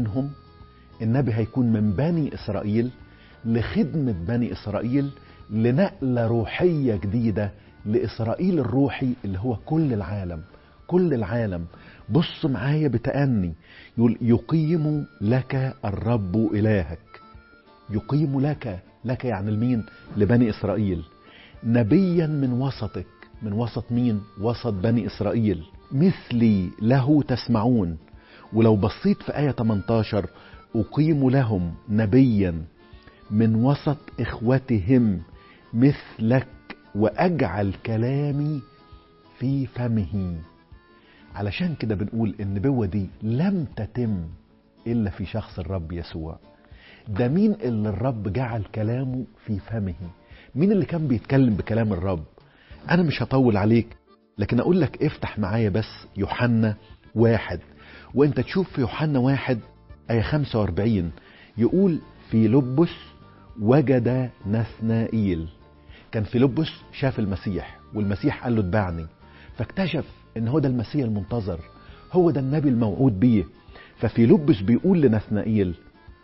منهم النبي هيكون من بني إسرائيل لخدمة بني إسرائيل، لنقلة روحية جديدة لإسرائيل الروحي اللي هو كل العالم. كل العالم. بص معايا بتأني، يقول يقيم لك الرب إلهك. يقيم لك يعني لمين؟ لبني إسرائيل. نبيا من وسطك. من وسط مين؟ وسط بني إسرائيل. مثلي له تسمعون. ولو بصيت في آية 18 أقيم لهم نبيا من وسط إخوتهم مثلك وأجعل كلامي في فمه. علشان كده بنقول النبوة دي لم تتم إلا في شخص الرب يسوع. ده مين اللي الرب جعل كلامه في فمه؟ مين اللي كان بيتكلم بكلام الرب؟ أنا مش هطول عليك، لكن أقول لك افتح معايا بس يوحنا 1، وانت تشوف في يوحنا 1 آية 45 يقول فيلبس وجد نثنائيل. كان فيلبس شاف المسيح، والمسيح قال له اتبعني، فاكتشف ان هو ده المسيح المنتظر، هو ده النبي الموعود بيه. ففيلبس بيقول لنثنائيل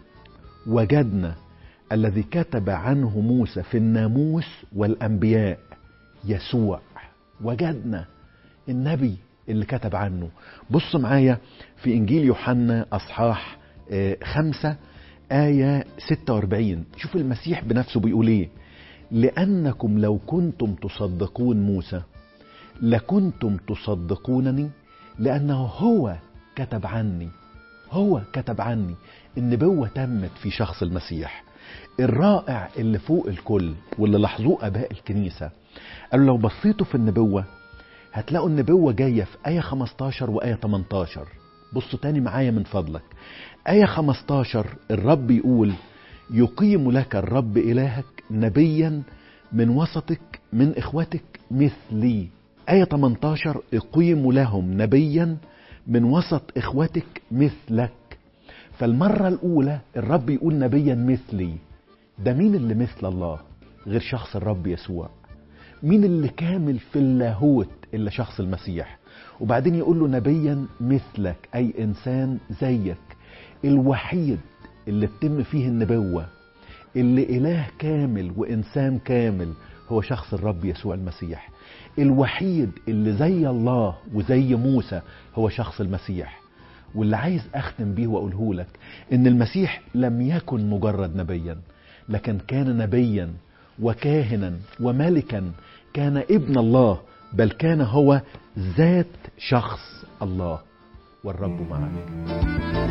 وجدنا الذي كتب عنه موسى في الناموس والأنبياء، يسوع. وجدنا النبي اللي كتب عنه. بص معايا في إنجيل يوحنا أصحاح 5 آية 46. شوف المسيح بنفسه بيقول ايه: لأنكم لو كنتم تصدقون موسى لكنتم تصدقونني لأنه هو كتب عني. هو كتب عني. النبوة تمت في شخص المسيح. الرائع اللي فوق الكل واللي لاحظوه آباء الكنيسة قالوا لو بصيتوا في النبوة هتلاقوا النبوة جاية في آية 15 وآية 18. بصوا تاني معايا من فضلك. آية 15 الرب يقول يقيم لك الرب إلهك نبيا من وسطك من إخوتك مثلي. آية 18 يقيم لهم نبيا من وسط إخوتك مثلك. فالمرة الأولى الرب يقول نبيا مثلي. ده مين اللي مثل الله غير شخص الرب يسوع؟ مين اللي كامل في اللاهوت إلا شخص المسيح؟ وبعدين يقول له نبيا مثلك، أي إنسان زيك. الوحيد اللي بتم فيه النبوة اللي إله كامل وإنسان كامل هو شخص الرب يسوع المسيح. الوحيد اللي زي الله وزي موسى هو شخص المسيح. واللي عايز أختم بيه وأقوله لك إن المسيح لم يكن مجرد نبيا، لكن كان نبيا وكاهنا وملكا. كان ابن الله، بل كان هو ذات شخص الله. والرب معك.